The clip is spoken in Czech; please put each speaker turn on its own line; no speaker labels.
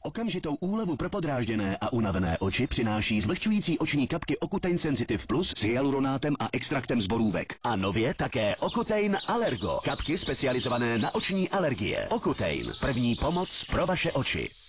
Okamžitou úlevu pro podrážděné a unavené oči přináší zvlhčující oční kapky Ocutein Sensitive Plus s hyaluronátem a extraktem z borůvek. A nově také Ocutein Allergo. Kapky specializované na oční alergie. Ocutein. První pomoc pro vaše oči.